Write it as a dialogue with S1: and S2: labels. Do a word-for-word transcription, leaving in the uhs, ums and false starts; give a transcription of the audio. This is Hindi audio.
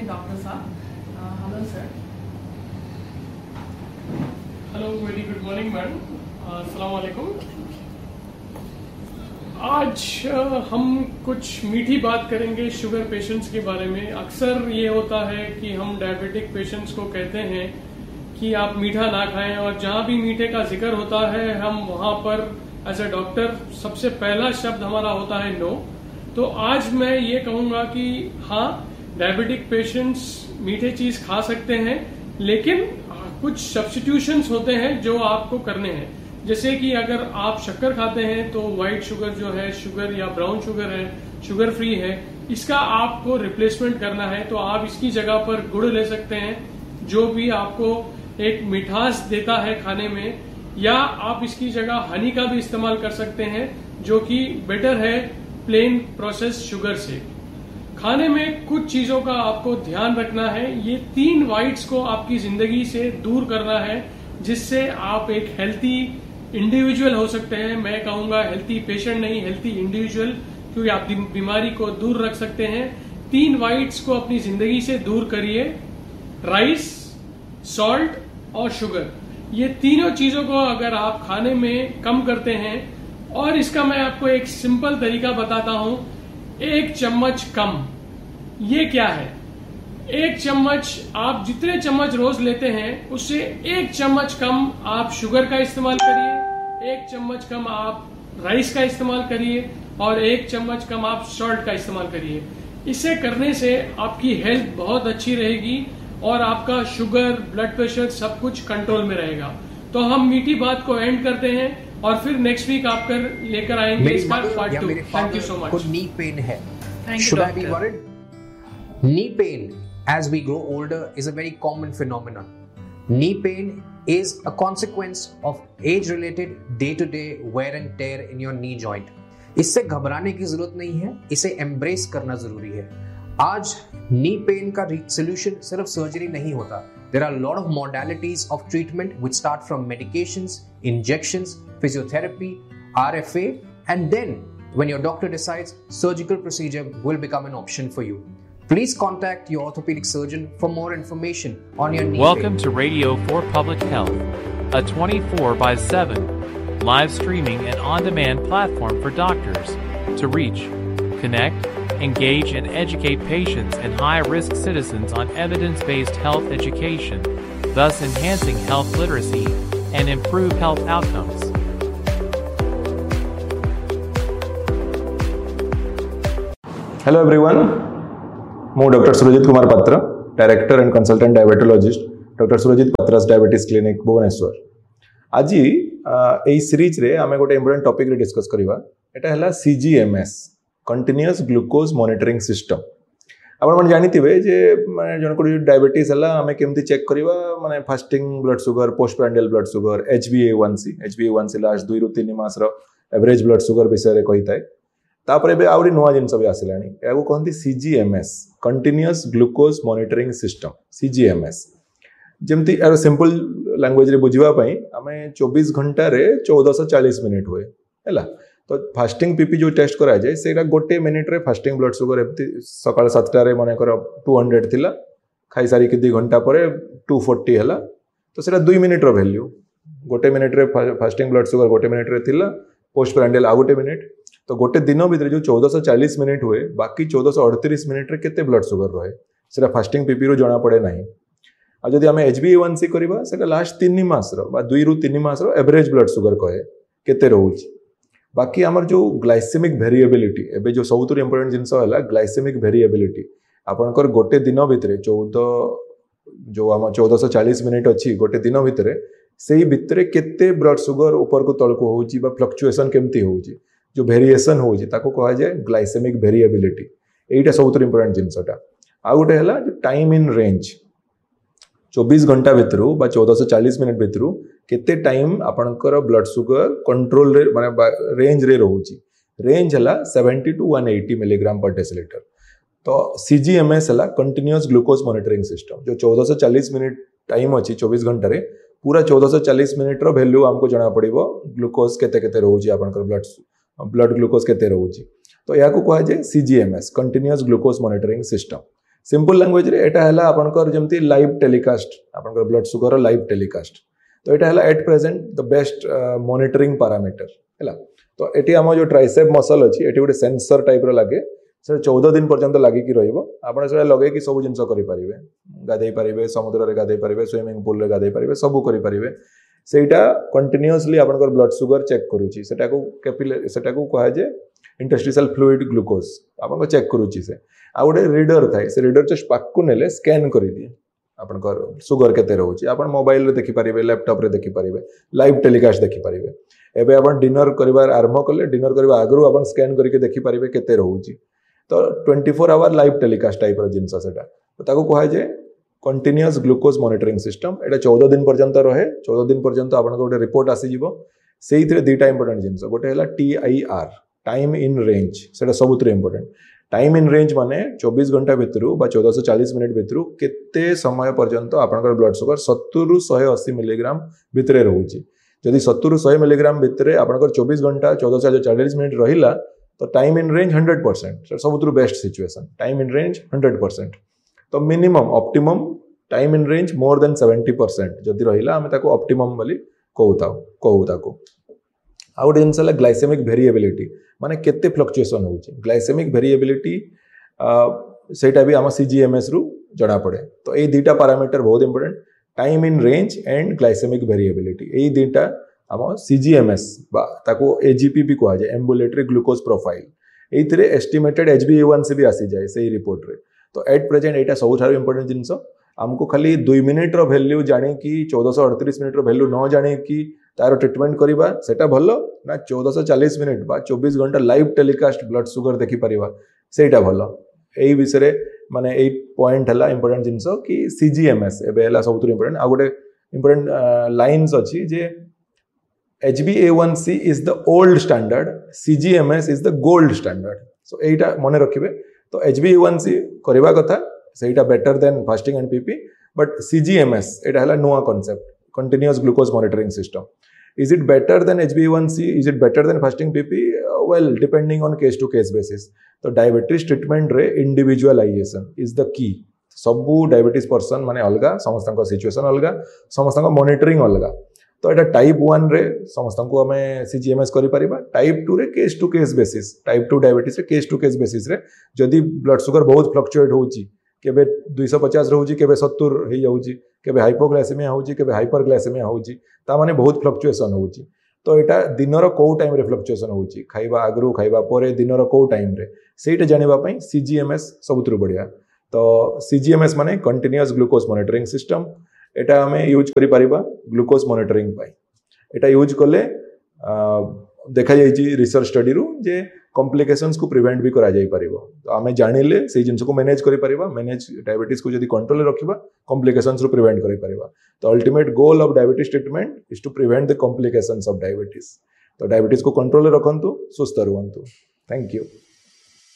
S1: डॉक्टर साहब. Hello sir.
S2: Hello, very good morning madam. अस्सलाम वालेकुम. आज हम कुछ मीठी बात करेंगे शुगर पेशेंट्स के बारे में. अक्सर ये होता है कि हम डायबिटिक पेशेंट्स को कहते हैं कि आप मीठा ना खाएं, और जहां भी मीठे का जिक्र होता है हम वहां पर एज ए डॉक्टर सबसे पहला शब्द हमारा होता है नो. तो आज मैं ये कहूंगा कि हाँ, डायबिटिक पेशेंट्स मीठे चीज खा सकते हैं, लेकिन कुछ सब्स्टिट्यूशंस होते हैं जो आपको करने हैं. जैसे कि अगर आप शक्कर खाते हैं तो व्हाइट शुगर जो है, शुगर या ब्राउन शुगर है, शुगर फ्री है, इसका आपको रिप्लेसमेंट करना है. तो आप इसकी जगह पर गुड़ ले सकते हैं, जो भी आपको एक मिठास देता है खाने में, या आप इसकी जगह हनी का भी इस्तेमाल कर सकते हैं, जो कि बेटर है प्लेन प्रोसेस शुगर से. खाने में कुछ चीजों का आपको ध्यान रखना है. ये तीन वाइट्स को आपकी जिंदगी से दूर करना है, जिससे आप एक हेल्थी इंडिविजुअल हो सकते हैं. मैं कहूंगा हेल्थी पेशेंट नहीं, हेल्थी इंडिविजुअल, क्योंकि आप बीमारी को दूर रख सकते हैं. तीन वाइट्स को अपनी जिंदगी से दूर करिए: राइस, सॉल्ट और शुगर. ये तीनों चीजों को अगर आप खाने में कम करते हैं, और इसका मैं आपको एक सिंपल तरीका बताता हूं. एक चम्मच कम. ये क्या है? एक चम्मच, आप जितने चम्मच रोज लेते हैं उससे एक चम्मच कम आप शुगर का इस्तेमाल करिए, एक चम्मच कम आप राइस का इस्तेमाल करिए, और एक चम्मच कम आप सॉल्ट का इस्तेमाल करिए. इसे करने से आपकी हेल्थ बहुत अच्छी रहेगी और आपका शुगर, ब्लड प्रेशर सब कुछ कंट्रोल में रहेगा. तो हम मीठी बात को एंड करते हैं और फिर नेक्स्ट वीक आप कर लेकर आएंगे इसका part two. Thank you so much.
S3: को नी पेन है.
S1: Thank you,
S3: Should I be
S1: doctor.
S3: worried? Knee pain as we grow older is a very common phenomenon. Knee pain is a consequence of age-related day-to-day wear and tear in your knee joint. इससे घबराने की जरूरत नहीं है, इसे एम्ब्रेस करना जरूरी है. आज नी पेन का सोल्यूशन सिर्फ सर्जरी नहीं होता. There are a lot of modalities of treatment which start from medications, injections, physiotherapy, R F A, and then when your doctor decides, surgical procedure will become an option for you. Please contact your orthopedic surgeon for more information on your knee
S4: Welcome
S3: pain.
S4: to Radio for Public Health, a twenty-four by seven live streaming and on-demand platform for doctors to reach, connect, engage, and educate patients and high-risk citizens on evidence-based health education, thus enhancing health literacy and improve health outcomes.
S5: Hello everyone, ମୁଁ doctor Surajit Kumar Patra, director and consultant ଡାଇବେଟୋଲୋଜିଷ୍ଟ, doctor Surajit Patras diabetes clinic Bhubaneswar. ଆଜି ଏଇ ସିରିଜରେ ଆମେ ଗୋଟେ ଇମ୍ପୋର୍ଟାଣ୍ଟ ଟପିକରେ ଡିସ୍କସ୍ କରିବା. ଏଟା ହେଲା ସିଜିଏମ୍ଏସ୍, କଣ୍ଟିନ୍ୟୁଅସ୍ ଗ୍ଲୁକୋଜ୍ ମନିଟରିଂ ସିଷ୍ଟମ. ଆପଣମାନେ ଜାଣିଥିବେ ଯେ ମାନେ ଜଣଙ୍କର ଯଦି ଡାଇବେଟିସ୍ ହେଲା ଆମେ କେମିତି ଚେକ୍ କରିବା, ମାନେ fasting blood sugar, post ପ୍ରାଣ୍ଡିଆଲ୍ blood sugar, H B ଏ ୱାନ୍ ସି. ଏଚ୍ ବି ଏ ୱାନ୍ ସି ଲାଷ୍ଟ ଦୁଇରୁ ତିନି ମାସର ଏଭରେଜ୍ ବ୍ଲଡ୍ ସୁଗର ବିଷୟରେ କହିଥାଏ. ତାପରେ ଏବେ ଆହୁରି ନୂଆ ଜିନିଷ ବି ଆସିଲାଣି, ଏହାକୁ କହନ୍ତି ସିଜିଏମ୍ଏସ୍, କଣ୍ଟିନ୍ୟୁଅସ୍ ଗ୍ଲୁକୋଜ୍ ମନିଟରିଂ ସିଷ୍ଟମ, ସିଜିଏମ୍ଏସ୍. ଯେମିତି ଏହାର ସିମ୍ପଲ ଲାଙ୍ଗୁଏଜରେ ବୁଝିବା ପାଇଁ ଆମେ ଚବିଶ ଘଣ୍ଟାରେ ଚଉଦଶହ ଚାଳିଶ ମିନିଟ୍ ହୁଏ ହେଲା. ତ ଫାଷ୍ଟିଂ ପିପି ଯେଉଁ ଟେଷ୍ଟ କରାଯାଏ ସେଇଟା ଗୋଟେ ମିନିଟ୍ରେ ଫାଷ୍ଟିଂ ବ୍ଲଡ୍ ସୁଗର ଏମିତି ସକାଳ ସାତଟାରେ ମନେକର ଟୁ ହଣ୍ଡ୍ରେଡ୍ ଥିଲା, ଖାଇସାରିକି ଦୁଇ ଘଣ୍ଟା ପରେ ଟୁ ଫୋର୍ଟି ହେଲା. ତ ସେଇଟା ଦୁଇ ମିନିଟ୍ର ଭ୍ୟାଲ୍ୟୁ. ଗୋଟେ ମିନିଟ୍ରେ ଫାଷ୍ଟିଂ ବ୍ଲଡ୍ ସୁଗର ଗୋଟେ ମିନିଟ୍ରେ ଥିଲା, ପୋଷ୍ଟ ପ୍ରାଣ୍ଡିଆଲ୍ ଆଉ ଗୋଟେ ମିନିଟ୍. तो गोटे दिन भितर जो चौदह चालीस मिनिट हुए, बाकी चौदह अड़तीस मिनिट रे केते ब्लड सुगर रहे से फास्टिंग पीपी रू जना पड़े ना. आ जदि आम एच बी ए वन सी करवा से लास्ट तीन मास दुई रु तीन मास एवरेज ब्लड सुगर कहे केते रोचे. बाकी आमर जो ग्लाइसेमिक वेरिएबिलिटी एबे जो सबुठ इंपोर्टेंट जिनस है ग्लाइसेमिक वेरिएबिलिटी. आपनकर गोटे दिन भितर चौदह जो आम चौदह चालीस मिनिट अच्छी गोटे दिन भितर से भितर केते ब्लड सुगर ऊपर को तल को होची बा फ्लक्चुएशन केमती होची, जो वेरिएशन होची ताको कहा जाए ग्लाइसेमिक वेरिएबिलिटी. एटा सबुठ इंपोर्टेंट जिनसटा. आ गोटे है जो टाइम इन रेंज, चौबीस घंटा भितर बा चौदह चालीस मिनिट भितर केते टाइम आपनकर ब्लड सुगर कंट्रोल रे माने रेंज रे रहूची. रेंज है seventy two one eighty milligram पर डेसीलिटर. तो सीजीएमएस है कंटिन्यूअस ग्लूकोज मॉनिटरिंग सिस्टम, जो चौदह चालीस मिनिट टाइम अच्छी चौबीस घंटे रे पूरा चौदह चालीस मिनिट रो वैल्यू हमको जना पड़िबो ग्लूकोज केते केते रहूची, आपनकर ब्लड ब्लड ग्लूकोज केते रहूची. तो या को कहा जाए सीजीएमएस, continuous glucose monitoring system. Simple language रे एटा हला आपनकर जेमती लाइव टेलीकास्ट आपनकर ब्लड शुगर लाइव टेलीकास्ट तो एटा हला at present the best monitoring parameter हला तो एटी हम जो ट्राइसेप मसल अछि एटी गोटे सेंसर टाइप रो लागे से चौदह दिन पर्यंत लागी कि रहिबो आपण से लगे कि सब जिंस करि परिबे गाधै परिबे समुद्र रे गाधै परिबे स्विमिंग पूल रे गाधै परिबे सब करि परिबे सेटा कंटीन्यूअसली आपनकर ब्लड शुगर चेक करूची सेटा को कैपिलरी सेटा को कहा जे इंटरस्टिशियल फ्लूइड ग्लूकोज आपन को चेक करूची से आ गोटे रीडर थाए से रीडर जस्ट पाक को नेले स्कैन करि दिए आपनकर शुगर केते रहउची आपन मोबाइल रे देखि परिबे लैपटॉप रे देखि परिबे लाइव टेलीकास्ट देखि परिबे एबे आपन डिनर करिवार आरंभ करले डिनर करबा आगरु आपन स्कैन करके देखि परिबे केते रहउची तो twenty four hour live telecast type रो जिंस सेटा तो ताको कहा जे कंटीन्यूअस ग्लूकोज मॉनिटरिंग सिस्टम एटा चौदह दिन पर्यंत रहे चौदह दिन पर्यंत आपन गोटे रिपोर्ट आसी जिवो सेइथरे दुटा इंपोर्टेंट जिंस गोटे हला T I R time in range सेटा सबुतरे इंपोर्टेंट टाइम इन रेंज माने चौबीस घंटा भितरु बा चौदह सौ चालीस मिनिट भितरु केते समय पर्यंत आपन ब्लड शुगर सत्तर रु एक सौ अस्सी मिलीग्राम भितरे रहउची जदि सत्तर रु सौ मिलीग्राम भितरे आपन चौबीस घंटा चौदह सौ चालीस मिनिट रहिला तो time in range hundred percent सबुतरु best situation time in range hundred percent तो minimum optimum time in range more than seventy percent जदि रहिला हमें ताको ऑप्टिमम बोली कहूता कहू ताको आ गोटे जिनस ग्लाइसेमिक वेरिएबिलिटी माने केते फ्लक्चुएशन होउची ग्लाइसेमिक वेरिएबिलिटी सेटा भी आम सीजीएमएस रु जणा पड़े तो ये दुटा पैरामीटर बहुत important time in range and glycaemic variability ये दुटा आम सीजीएमएस बा ताको एजीपी भी कहा जाए एम्बुलेटरी ग्लूकोज प्रोफाइल एथिरे एस्टिमेटेड एचबी ए वन सी भी आसी जाए सही रिपोर्ट रे तो एट प्रेजेंट एटा सबुठार इंपोर्टेंट जिनस आमको खाली दुई मिनिट रो वैल्यू जाने की चौदह सौ अड़तीस मिनिट रो वैल्यू न जाने की तार ट्रिटमेंट करवा सेटा भलो ना चौदह सौ चालीस मिनिट बा चौबीस घंटा लाइव टेलीकास्ट ब्लड शुगर देखि परिवा सेटा भलो एई विषय माने एई पॉइंट हला इंपोर्टेंट जिंस कि सीजीएमएस एबे हला सबुतु इंपोर्टेंट आ गोटे इंपोर्टेंट लाइन्स अछि जे H b A one C is the old standard C G M S is the gold standard so एटा मने रखिबे तो H b A one C करबा कथा सेटा better than fasting and PP but C G M S एटा हला नुवा concept continuous glucose monitoring system is it better than H b A one C is it better than fasting P P uh, well depending on case to case basis तो डायबिटीज ट्रीटमेंट रे इंडिविजुअलाइजेशन इज द की सबू डायबिटीज पर्सन माने अलगा समस्त सिचुएशन अलगा समस्त मॉनिटरिंग अलगा तो एटा टाइप वन रे समस्त को हमें सीजीएमएस करि परिबा टाइप टू रे case to case basis type two diabetes रे केस टू केस बेसिस रे जदि ब्लड शुगर बहुत फ्लक्चुएट होउची केबे दो सौ पचास रहउची केबे सत्तर हे जाउची केबे हाइपोग्लाइसेमिया होउची केबे हाइपरग्लाइसेमिया होउची ता माने बहुत फ्लक्चुएशन होउची तो एटा दिनर को टाइम रे फ्लक्चुएशन होउची खाइबा आगरु खाइबा परे दिनर को टाइम रे सेटा जानिबा पई सीजीएमएस सबुतरु बढ़िया तो सीजीएमएस माने कंटीन्यूअस ग्लूकोज मॉनिटरिंग सिस्टम एटा हमें यूज करि परिबा ग्लूकोज मॉनिटरिंग पाई एटा यूज कले देखा जाइए रिसर्च स्टडी रु जे कॉम्प्लिकेशंस को प्रिवेंट भी करा जाई परिबो तो आमे जानिले से जिंस को मैनेज करि परिबा मैनेज डायबिटीज को जदी कंट्रोल रे रखिबा कॉम्प्लिकेशंस रु प्रिवेंट करि परिबा तो ultimate goal of diabetes treatment is to prevent the complications of diabetes तो डायबिटीज को कंट्रोल रे रखंतु सुस्थ रहंतु थैंक यू।